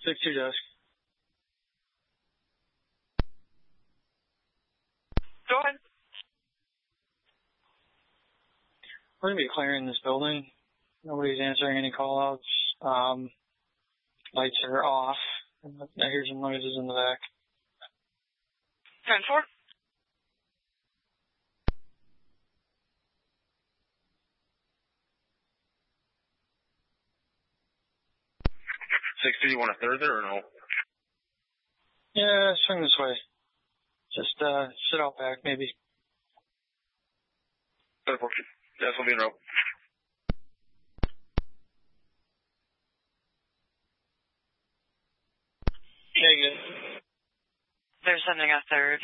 6-2 desk. Go ahead. We're going to be clearing this building. Nobody's answering any call-outs. Lights are off. I hear some noises in the back. 10-4. 6-2, you want a third there or no? Yeah, swing this way. Just sit out back, maybe. 10-4. Yes, we'll be in row. Negative. They're sending a third.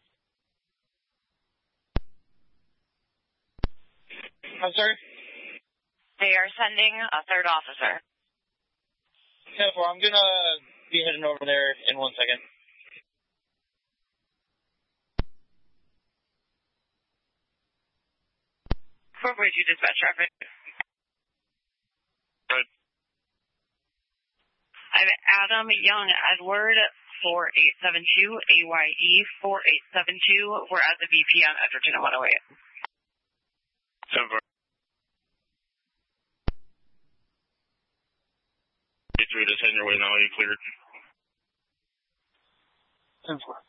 I'm sorry? They are sending a third officer. 10-4, I'm going to be heading over there in 1 second. Corporate, you dispatch traffic. Good. I'm Adam Young Edward, 4872, AYE 4872. We're at the BP on Edgerton 108. 10-4. 3, just heading your way now. You cleared. 10-4.